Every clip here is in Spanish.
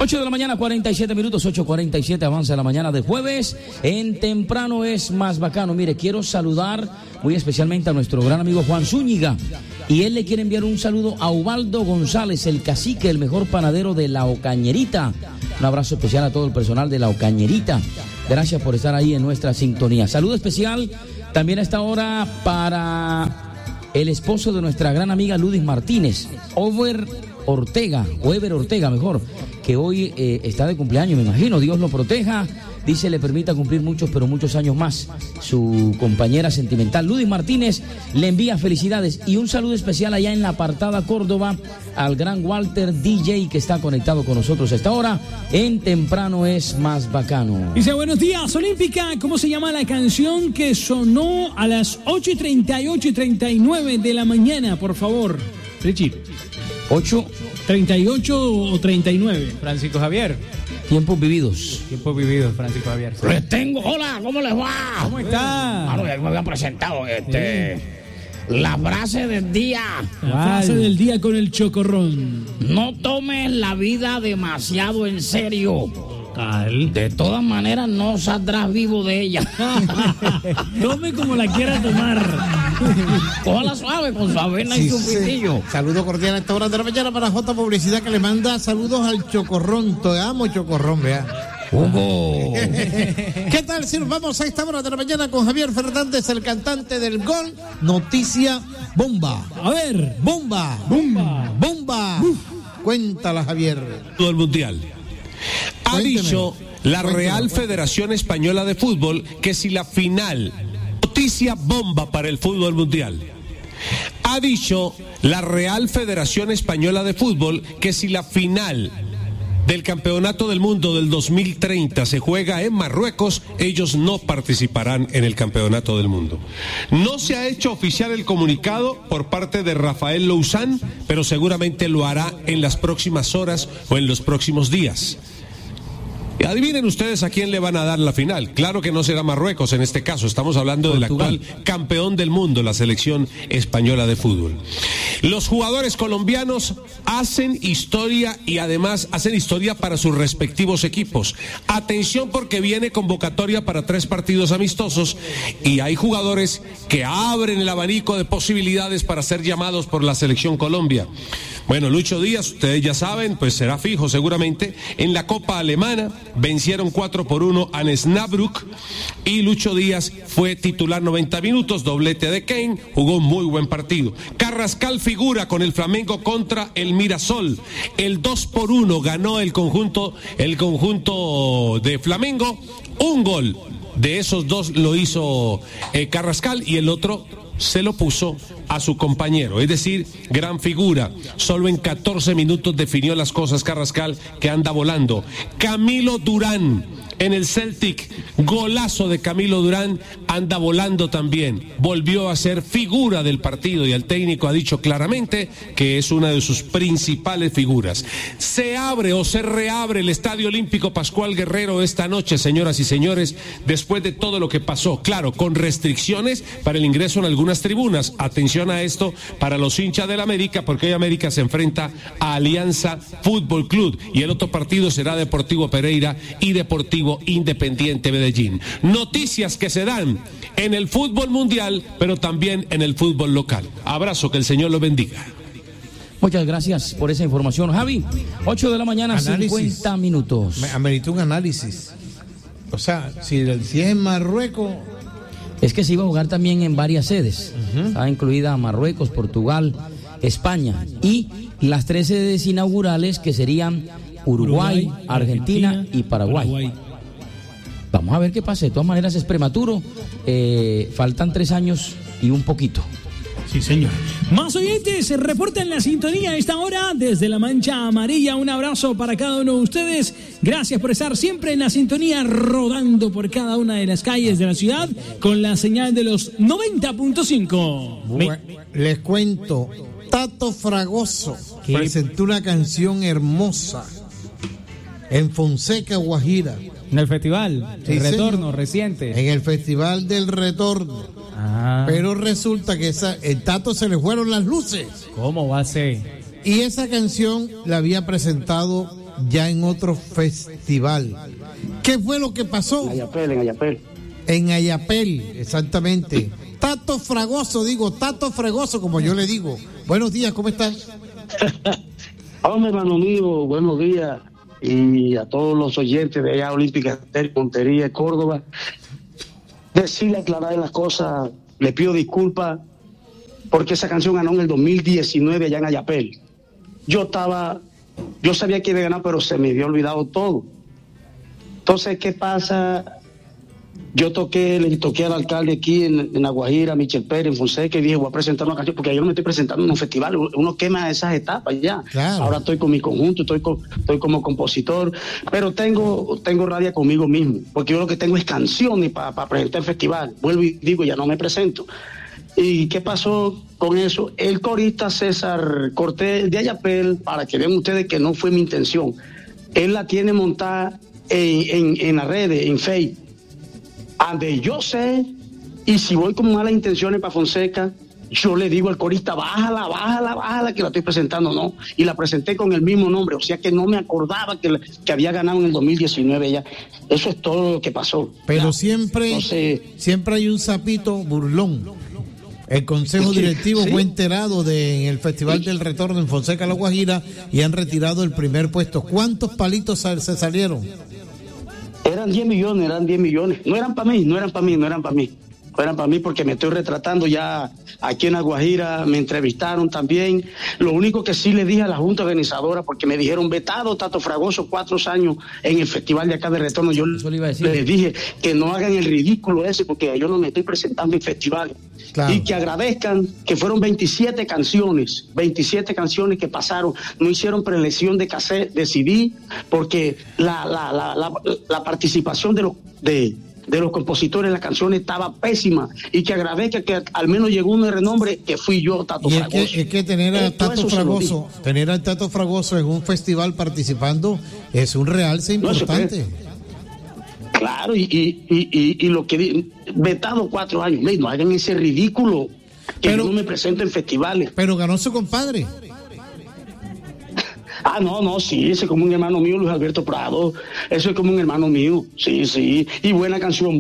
8 de la mañana, 47 minutos, 8:47, avanza la mañana de jueves. En Temprano es más bacano. Mire, quiero saludar muy especialmente a nuestro gran amigo Juan Zúñiga. Y él le quiere enviar un saludo a Ubaldo González, el cacique, el mejor panadero de La Ocañerita. Un abrazo especial a todo el personal de La Ocañerita. Gracias por estar ahí en nuestra sintonía. Saludo especial también a esta hora para el esposo de nuestra gran amiga Ludis Martínez, Ever Ortega, que hoy está de cumpleaños, me imagino. Dios lo proteja, dice, le permita cumplir muchos, pero muchos años más. Su compañera sentimental, Ludis Martínez, le envía felicidades y un saludo especial allá en la apartada Córdoba al gran Walter DJ, que está conectado con nosotros a esta hora. En Temprano es más bacano. Dice, buenos días, Olímpica. ¿Cómo se llama la canción que sonó a las 8:38 y 39 de la mañana, por favor? Richie. 8:38 o 39. Francisco Javier. Tiempos vividos, Francisco Javier. Sí. Les tengo, hola, ¿cómo les va? ¿Cómo está? Claro, ya me habían presentado, la frase del día. La frase del día con el chocorrón. No tomes la vida demasiado en serio. De todas maneras no saldrás vivo de ella. Tome como la quiera tomar. Cójala suave con su avena y su pitillo. Saludo cordial a esta hora de la mañana para J Publicidad, que le manda saludos al Chocorrón. Te amo, Chocorrón, vea. Hugo. ¿Qué tal si nos vamos a esta hora de la mañana con Javier Fernández, el cantante del gol? Noticia bomba. A ver. Bomba. Cuéntala, Javier. Todo el mundial. Ha dicho la Real Federación Española de Fútbol que si la final, noticia bomba para el fútbol mundial. Ha dicho la Real Federación Española de Fútbol que si la final del Campeonato del Mundo del 2030 se juega en Marruecos, ellos no participarán en el Campeonato del Mundo. No se ha hecho oficial el comunicado por parte de Rafael Louzán, pero seguramente lo hará en las próximas horas o en los próximos días. Adivinen ustedes a quién le van a dar la final. Claro que no será Marruecos en este caso. Estamos hablando Portugal, del actual campeón del mundo, la selección española de fútbol. Los jugadores colombianos hacen historia y además hacen historia para sus respectivos equipos. Atención, porque viene convocatoria para 3 partidos amistosos y hay jugadores que abren el abanico de posibilidades para ser llamados por la selección Colombia. Bueno, Lucho Díaz, ustedes ya saben, pues será fijo seguramente. En la Copa Alemana vencieron 4-1 a Osnabrück y Lucho Díaz fue titular 90 minutos, doblete de Kane, jugó un muy buen partido. Carrascal figura con el Flamengo contra el Mirasol. El 2-1 ganó el conjunto de Flamengo. Un gol de esos 2 lo hizo Carrascal y el otro se lo puso a su compañero, es decir, gran figura. Solo en 14 minutos definió las cosas Carrascal, que anda volando. Camilo Durán en el Celtic, golazo de Camilo Durán, anda volando también. Volvió a ser figura del partido y el técnico ha dicho claramente que es una de sus principales figuras. Se abre o se reabre el Estadio Olímpico Pascual Guerrero esta noche, señoras y señores, después de todo lo que pasó. Claro, con restricciones para el ingreso en algunas tribunas. Atención a esto para los hinchas del América, porque hoy América se enfrenta a Alianza Fútbol Club y el otro partido será Deportivo Pereira y Deportivo Independiente Medellín. Noticias que se dan en el fútbol mundial, pero también en el fútbol local. Abrazo, que el Señor los bendiga. Muchas gracias por esa información, Javi. 8 de la mañana, análisis. 50 minutos. Ameritó un análisis. O sea, si es en Marruecos. Es que se iba a jugar también en varias sedes. Estaba incluida Marruecos, Portugal, España y las 3 sedes inaugurales que serían Uruguay, Argentina y Paraguay. Vamos a ver qué pasa. De todas maneras es prematuro. Faltan 3 años y un poquito. Sí, señor. Más oyentes se reportan en la sintonía a esta hora desde la Mancha Amarilla. Un abrazo para cada uno de ustedes. Gracias por estar siempre en la sintonía, rodando por cada una de las calles de la ciudad con la señal de los 90.5. Les cuento, Tato Fragoso presentó una canción hermosa en Fonseca, Guajira. En el festival, sí, el retorno señor. Reciente. En el festival del retorno. Pero resulta que el Tato se le fueron las luces. ¿Cómo va a ser? Y esa canción la había presentado ya en otro festival. ¿Qué fue lo que pasó? En Ayapel. En Ayapel, exactamente. Tato Fregoso, como yo le digo. Buenos días, ¿cómo estás? Hombre, hermano mío, buenos días. Y a todos los oyentes de allá, Olímpica Montería, Córdoba. Decirle, aclarar las cosas, le pido disculpas, porque esa canción ganó en el 2019 allá en Ayapel. Yo sabía que iba a ganar, pero se me había olvidado todo. Entonces, ¿qué pasa? Yo le toqué al alcalde aquí en La Guajira, Michel Pérez, en Fonseca, y dije, voy a presentar una canción, porque yo no me estoy presentando en un festival, uno quema esas etapas ya. Claro. Ahora estoy con mi conjunto, estoy como compositor, pero tengo rabia conmigo mismo, porque yo lo que tengo es canciones para presentar el festival. Vuelvo y digo, ya no me presento. ¿Y qué pasó con eso? El corista César Cortés de Ayapel, para que vean ustedes que no fue mi intención, él la tiene montada en las redes, en Facebook. Ande yo sé, y si voy con malas intenciones para Fonseca, yo le digo al corista, bájala, que la estoy presentando, no. Y la presenté con el mismo nombre, o sea que no me acordaba que había ganado en el 2019 ya. Eso es todo lo que pasó. Pero ya. siempre hay un sapito burlón. El consejo directivo fue enterado en el Festival del Retorno en Fonseca, La Guajira, y han retirado el primer puesto. ¿Cuántos palitos se salieron? Eran 10 millones. No eran para mí. Eran para mí porque me estoy retratando ya aquí en La Guajira, me entrevistaron también. Lo único que sí le dije a la Junta Organizadora, porque me dijeron, vetado Tato Fragoso 4 años en el festival de acá de Retorno, yo les dije que no hagan el ridículo ese, porque yo no me estoy presentando en festivales. Claro. Y que agradezcan que fueron 27 canciones que pasaron, no hicieron preelección de cassette, de CD, porque la participación de los compositores de las canciones estaba pésima, y que agradezca que al menos llegó uno de renombre, que fui yo, Tato Fragoso. Es que tener al Tato Fragoso en un festival participando es un realce importante. Claro, y lo que vetado 4 años, no hagan ese ridículo, que yo no me presento en festivales. Pero ganó su compadre. No, sí, ese es como un hermano mío, Luis Alberto Prado. Eso es como un hermano mío, sí. Y buena canción.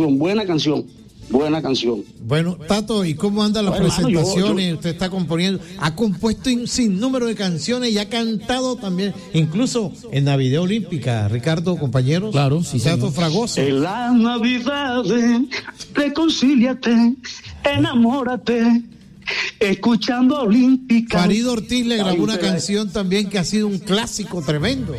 Bueno, Tato, ¿y cómo andan las presentaciones? Usted está componiendo, ha compuesto un sinnúmero de canciones y ha cantado también, incluso en Navidad Olímpica, Ricardo, compañeros. Claro, sí, Tato Fragoso. En la Navidad, reconcíliate, enamórate, escuchando Olímpica. Farid Ortiz le grabó una canción también que ha sido un clásico tremendo.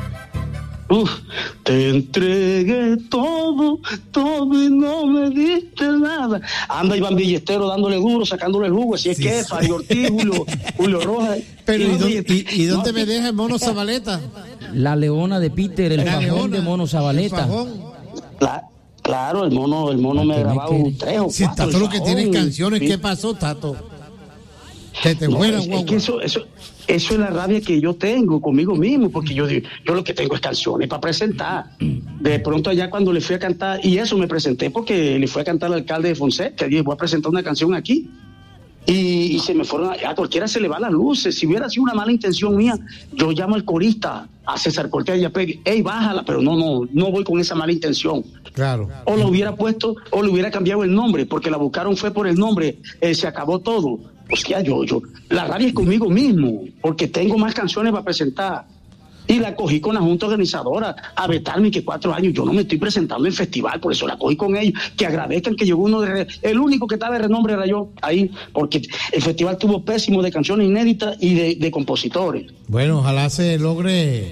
Te entregué todo y no me diste nada. Anda Iván Billestero dándole duro, sacándole el jugo. Así es que Farid Ortiz, Julio Rojas. Pero ¿y dónde me deja el Mono Zabaleta? La leona de Peter, el fajón de Mono Zabaleta. Claro, el mono me ha grabado 3 o 4. Si Tato lo que tiene canciones, ¿qué pasó, Tato? Que te fuera, es que eso es la rabia que yo tengo conmigo mismo, porque yo lo que tengo es canciones para presentar. De pronto allá cuando le fui a cantar, y eso me presenté porque le fui a cantar al alcalde de Fonseca, y dije, voy a presentar una canción aquí. Y se me fueron, a cualquiera se le van las luces. Si hubiera sido una mala intención mía, yo llamo al corista, a César Cortés, y a Peggy, bájala, pero no voy con esa mala intención. Claro. O lo hubiera puesto, o le hubiera cambiado el nombre, porque la buscaron fue por el nombre, se acabó todo. Hostia, la rabia es conmigo mismo, porque tengo más canciones para presentar. Y la cogí con la Junta Organizadora a vetarme que 4 años. Yo no me estoy presentando en festival, por eso la cogí con ellos. Que agradezcan que llegó uno el único que estaba de renombre era yo ahí, porque el festival tuvo pésimo de canciones inéditas y de compositores. Bueno, ojalá se logre.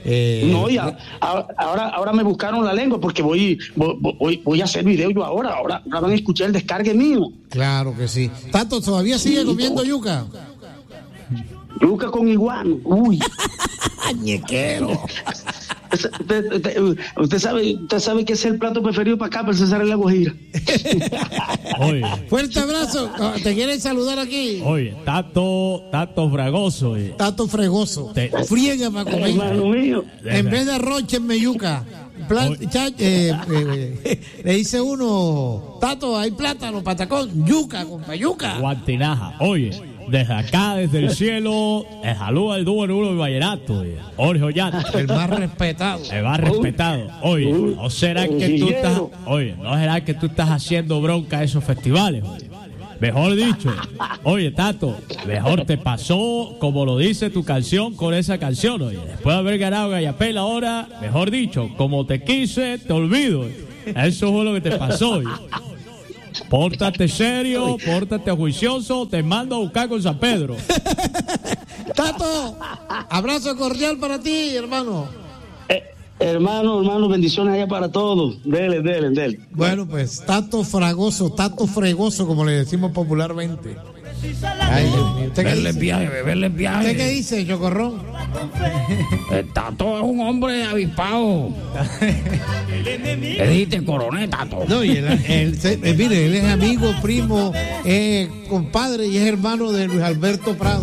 Ahora me buscaron la lengua porque voy a hacer video yo ahora van a escuchar el descargue mío. Claro que sí. Tato, ¿todavía sigue comiendo yuca? Yuca con iguano. Uy. Ñequero. Usted sabe que es el plato preferido para acá, para César en La Guajira. Fuerte abrazo. ¿Te quieren saludar aquí? Oye, Tato Fragoso. Tato Fregoso. Friega para comer. Hermano mío. En vez de arroz, échenme yuca. Le dice uno, Tato, hay plátano, patacón, yuca, compa, yuca. Guantinaja. Oye. desde acá, desde el cielo, el saludo al dúo número de vallenato, Jorge Ollanta. El más respetado. El más respetado. Oye, ¿no será que tú estás, no será que tú estás haciendo bronca a esos festivales? Mejor dicho, oye, Tato, mejor te pasó como lo dice tu canción con esa canción, oye. Después de haber ganado Gallapel ahora, mejor dicho, como te quise, te olvido. Eso fue lo que te pasó, oye. Pórtate serio, pórtate juicioso, te mando a buscar con San Pedro. Tato, abrazo cordial para ti, hermano. Hermano, bendiciones allá para todos. Dele. Bueno, pues Tato Fregoso, como le decimos popularmente. Ay, Dios mío. Beberle en viaje. ¿Usted qué dice, Chocorrón? Tato es un hombre avispado. Le dijiste coronel, Tato. No, y mire, él es amigo, primo, compadre y es hermano de Luis Alberto Prado.